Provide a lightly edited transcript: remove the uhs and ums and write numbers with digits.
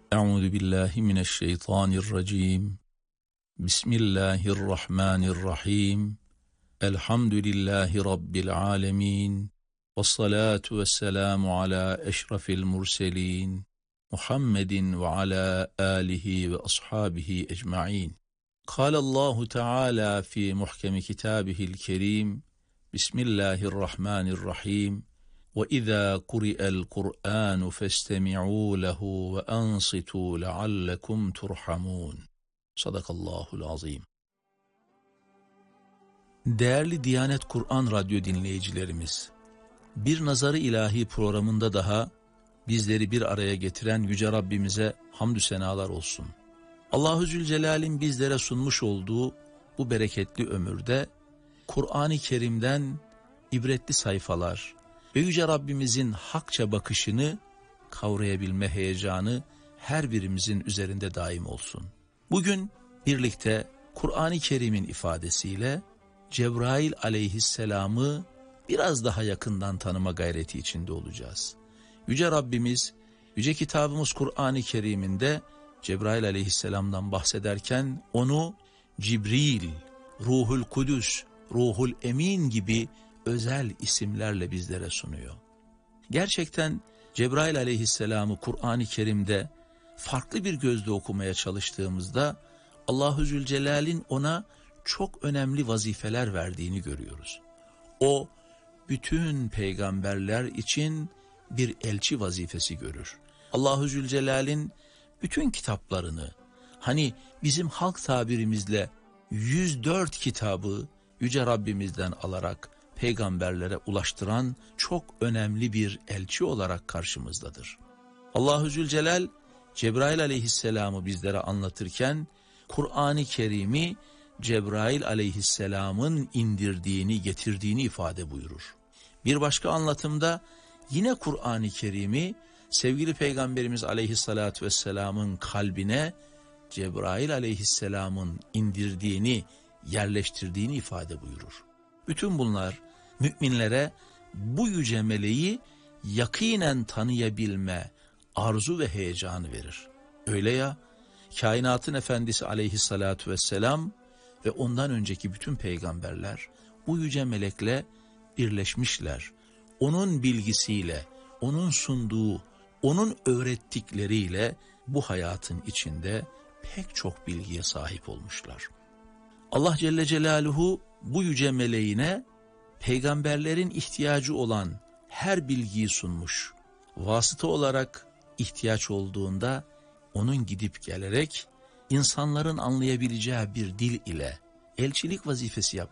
Euzu billahi mineşşeytanirracim. Bismillahirrahmanirrahim. Elhamdülillahi rabbil alamin. Vessalatu vesselamu ala eşrafil murselin. Muhammedin ve ala alihi ve ashabihi ecmaîn. Kâlallahu Teala fi muhkemi kitâbihil kerîm. Bismillahirrahmanirrahim. وَإِذَا قُرِئَ الْقُرْآنُ فَاسْتَمِعُوا لَهُ وَأَنصِتُوا لَعَلَّكُمْ تُرْحَمُونَ. Sadakallahul azim. Değerli Diyanet Kur'an Radyo dinleyicilerimiz, bir Nazar-ı İlahi programında daha bizleri bir araya getiren Yüce Rabbimize hamdü senalar olsun. Allahu Zülcelal'in bizlere sunmuş olduğu bu bereketli ömürde Kur'an-ı Kerim'den ibretli sayfalar ve Yüce Rabbimizin hakça bakışını kavrayabilme heyecanı her birimizin üzerinde daim olsun. Bugün birlikte Kur'an-ı Kerim'in ifadesiyle Cebrail aleyhisselamı biraz daha yakından tanıma gayreti içinde olacağız. Yüce Rabbimiz, Yüce Kitabımız Kur'an-ı Kerim'inde Cebrail aleyhisselamdan bahsederken onu Cibril, Ruhul Kudüs, Ruhul Emin gibi özel isimlerle bizlere sunuyor. Gerçekten Cebrail aleyhisselamı Kur'an-ı Kerim'de farklı bir gözle okumaya çalıştığımızda Allahu Zülcelal'in ona çok önemli vazifeler verdiğini görüyoruz. O bütün peygamberler için bir elçi vazifesi görür. Allahu Zülcelal'in bütün kitaplarını, hani bizim halk tabirimizle 104 kitabı Yüce Rabbimizden alarak peygamberlere ulaştıran çok önemli bir elçi olarak karşımızdadır. Allahu Zülcelal Cebrail aleyhisselamı bizlere anlatırken Kur'an-ı Kerim'i Cebrail aleyhisselamın indirdiğini, getirdiğini ifade buyurur. Bir başka anlatımda yine Kur'an-ı Kerim'i sevgili Peygamberimiz aleyhissalatü vesselamın kalbine Cebrail aleyhisselamın indirdiğini, yerleştirdiğini ifade buyurur. Bütün bunlar müminlere bu yüce meleği yakinen tanıyabilme arzu ve heyecanı verir. Öyle ya, kainatın efendisi aleyhissalatu vesselam ve ondan önceki bütün peygamberler bu yüce melekle birleşmişler. Onun bilgisiyle, onun sunduğu, onun öğrettikleriyle bu hayatın içinde pek çok bilgiye sahip olmuşlar. Allah Celle Celaluhu bu yüce meleğine peygamberlerin ihtiyacı olan her bilgiyi sunmuş. Vasıta olarak ihtiyaç olduğunda onun gidip gelerek insanların anlayabileceği bir dil ile elçilik vazifesi yapmış.